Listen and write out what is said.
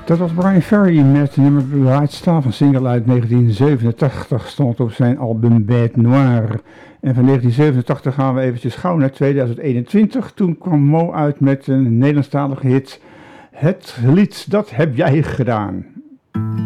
Dat was Bryan Ferry met nummer Bright Star van single uit 1987, stond op zijn album Bête Noire. En van 1987 gaan we eventjes gauw naar 2021. Toen kwam Mo uit met een Nederlandstalige hit, Het lied Dat heb jij gedaan.